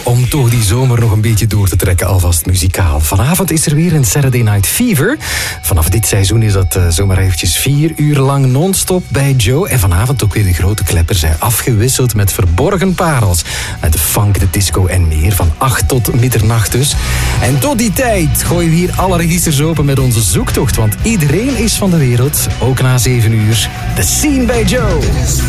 Om toch die zomer nog een beetje door te trekken, alvast muzikaal. Vanavond is er weer een Saturday Night Fever. Vanaf dit seizoen is dat zomaar eventjes 4 uur lang non-stop bij Joe. En vanavond ook weer de grote kleppers, afgewisseld met verborgen parels. Uit de funk, de disco en meer, van 8 tot middernacht dus. En tot die tijd gooien we hier alle registers open met onze zoektocht. Want iedereen is van de wereld, ook na 7 uur. The Scene bij Joe.